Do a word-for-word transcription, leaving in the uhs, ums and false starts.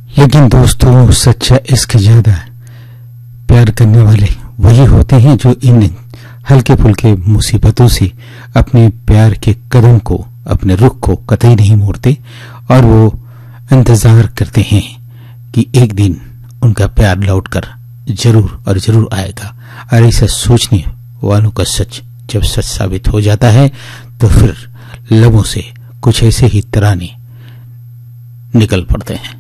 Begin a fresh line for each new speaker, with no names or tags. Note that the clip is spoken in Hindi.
लेकिन दोस्तों, सच्चा इश्क ज्यादा प्यार करने वाले वही होते हैं जो इन हल्के फुल्के मुसीबतों से अपने प्यार के कदम को, अपने रुख को कतई नहीं मोड़ते और वो इंतजार करते हैं कि एक दिन उनका प्यार लौटकर जरूर और जरूर आएगा। और ऐसा सोचने वालों का सच जब सच साबित हो जाता है तो फिर लबों से कुछ ऐसे ही तराने निकल पड़ते हैं।